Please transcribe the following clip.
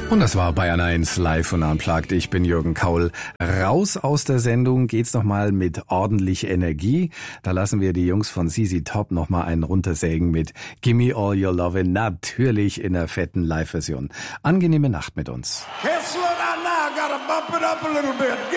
Und das war Bayern 1 live und unplugged. Ich bin Jürgen Kaul. Raus aus der Sendung geht's nochmal mit ordentlich Energie. Da lassen wir die Jungs von ZZ Top nochmal einen runtersägen mit Gimme All Your Lovin', natürlich in der fetten Live-Version. Angenehme Nacht mit uns. Can't slow down now, gotta bump it up a little bit.